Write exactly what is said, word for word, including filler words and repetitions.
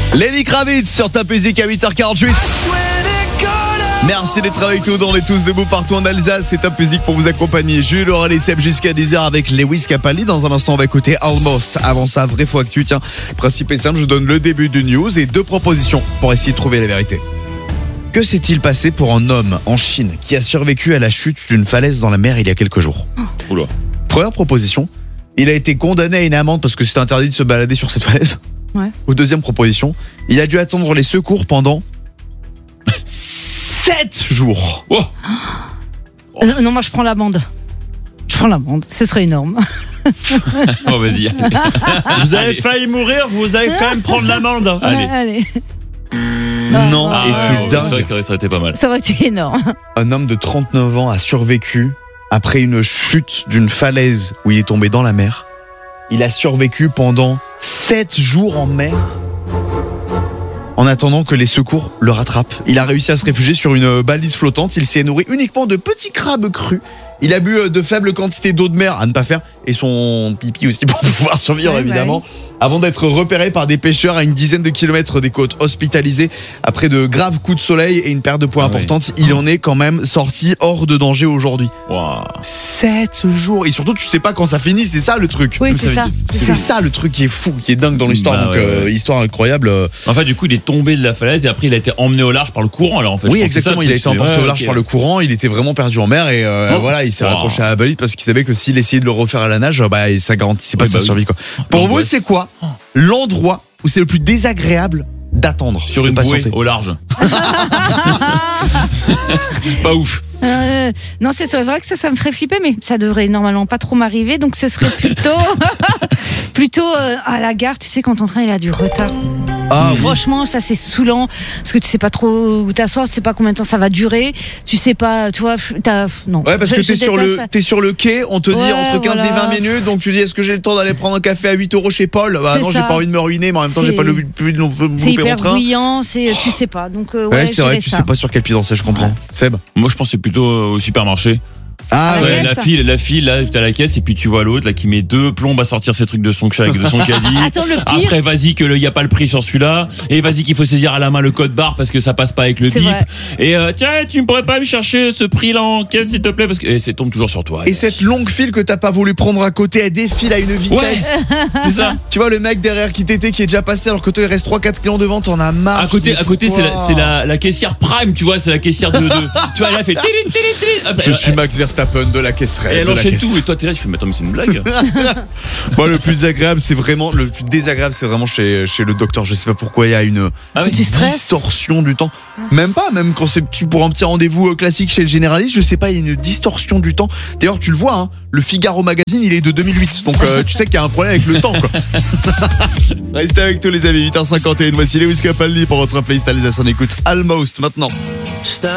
Lenny Kravitz sur Top Music à huit heures quarante-huit. Merci d'être avec nous dans les Tous Debout partout en Alsace. C'est Top Music pour vous accompagner. Jules, Aurel et Seb jusqu'à dix heures avec Lewis Capaldi. Dans un instant, on va écouter Almost. Avant ça, vrai faux actu. Tiens, le principe est simple, je vous donne le début du news et deux propositions pour essayer de trouver la vérité. Que s'est-il passé pour un homme en Chine qui a survécu à la chute d'une falaise dans la mer il y a quelques jours ? Oula. Première proposition, il a été condamné à une amende parce que c'est interdit de se balader sur cette falaise. Ouais. Ou deuxième proposition, il a dû attendre les secours pendant sept jours. Oh. Euh, non, moi je prends l'amende. Je prends l'amende, ce serait énorme. Oh, vas-y. Vous avez failli mourir, vous allez quand même prendre l'amende. Allez. Ouais, allez. Non, Ah, et ouais, c'est ouais, dingue. C'est vrai que ça aurait été pas mal. Ça aurait été énorme. Un homme de trente-neuf ans a survécu après une chute d'une falaise où il est tombé dans la mer. Il a survécu pendant sept jours en mer en attendant que les secours le rattrapent. Il a réussi à se réfugier sur une balise flottante. Il s'est nourri uniquement de petits crabes crus. Il a bu de faibles quantités d'eau de mer à ne pas faire et son pipi aussi pour pouvoir survivre Ouais, évidemment. Avant d'être repéré par des pêcheurs à une dizaine de kilomètres des côtes, hospitalisé après de graves coups de soleil et une perte de poids Ah ouais. importante, il en est quand même sorti hors de danger aujourd'hui. Waouh. sept jours. Et surtout, tu sais pas quand ça finit, c'est ça le truc. Oui, c'est ça. C'est C'est ça. le truc qui est fou, qui est dingue dans l'histoire. Bah donc, ouais, euh, ouais. histoire incroyable. En fait, du coup, il est tombé de la falaise et après, il a été emmené au large par le courant. Alors, en fait, Oui, je pense que c'est exactement. ça, Il a le été truc, emporté c'est- au large ouais, par le courant. Il était vraiment perdu en mer et euh, Oh. voilà, il s'est Wow. raccroché à la balise parce qu'il savait que s'il essayait de le refaire à la nage, bah, ça garantissait pas Oui, sa bah oui. survie. Quoi. Pour vous, L'angoisse. c'est quoi l'endroit où c'est le plus désagréable d'attendre Sur de une bouée patienter au large. Pas ouf. Euh, non, c'est c'est vrai que ça, ça me ferait flipper, mais ça devrait normalement pas trop m'arriver, donc ce serait plutôt, plutôt euh, à la gare, tu sais, quand ton train il a du retard. Ah oui. Franchement, ça c'est saoulant parce que tu sais pas trop où t'asseoir, tu sais pas combien de temps ça va durer, tu sais pas, tu vois, t'as non. Ouais, parce Je- que je t'es sur, déteste le, ça. t'es sur le quai, on te dit Ouais, entre quinze voilà. et vingt minutes, donc tu dis est-ce que j'ai le temps d'aller prendre un café à huit euros chez Paul ? Bah C'est non, j'ai ça. pas envie de me ruiner, mais en même temps, j'ai C'est- pas le but de louper C'est mon hyper train. bruyant, c'est tu sais pas, donc euh, ouais, Ouais, c'est vrai, j'irais tu ça. sais pas sur quel pied danser, je comprends. Seb ? Moi, je pense que c'est plutôt au supermarché. Ah Ah Ouais, ouais, la ça. file, la file, là, t'es à la caisse et puis tu vois l'autre là qui met deux plombes à sortir ses trucs de son, cha- de son caddie. Attends, le pire, Après, vas-y que il y a pas le prix sur celui-là et vas-y qu'il faut saisir à la main le code barre parce que ça passe pas avec le C'est bip. vrai. Et euh, tiens, tu ne pourrais pas me chercher ce prix-là en caisse s'il te plaît parce que et ça tombe toujours sur toi. Et cette longue file que t'as pas voulu prendre à côté, elle défile à une Ouais, vitesse. c'est ça. Tu vois le mec derrière qui t'était qui est déjà passé alors que toi il reste trois quatre clients devant, t'en as marre. À côté, Mais à côté, c'est la, pourquoi c'est la, la caissière Prime, tu vois, c'est la caissière de, de tu vois, elle a fait. tili, tili, tili. Ah, bah, Je elle- suis Max Verstappen de la caisserie. Et elle de la enchaîne caisse. tout et toi t'es là, tu fais mais attends mais c'est une blague. Moi le plus désagréable c'est vraiment le plus désagréable c'est vraiment chez chez le docteur. Je sais pas pourquoi il y a une, Ah oui, tu stresses. distorsion du temps. Même pas, même quand c'est pour un petit rendez-vous euh, classique chez le généraliste, je sais pas, il y a une distorsion du temps. D'ailleurs tu le vois, hein, le Figaro magazine il est de deux mille huit, donc euh, tu sais qu'il y a un problème avec le temps quoi. Restez avec tous les amis, huit heures cinquante et un, voici Lewis Capaldi pour votre playlist Alsace. On écoute Almost maintenant.